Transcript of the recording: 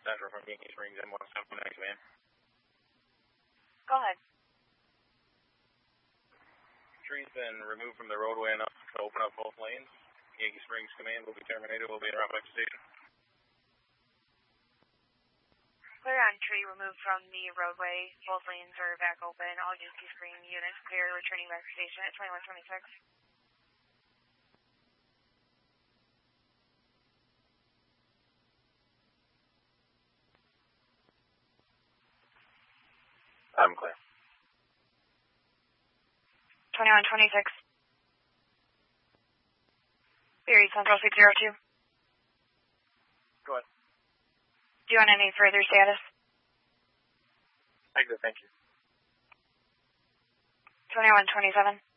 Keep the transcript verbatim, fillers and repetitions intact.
Central from Yankee Springs, M one seven nine, man. Go ahead. Tree's been removed from the roadway enough to open up both lanes. Yankee Springs command will be terminated. We'll be in Rough Lake Station. Clear on tree removed from the roadway. Both lanes are back open. All Yankee Spring units clear, returning back to station at twenty-one twenty-six. I'm clear. twenty-one twenty-six. Erie Central six zero two. Go ahead. Do you want any further status? I'm good, thank you. twenty-one twenty-seven.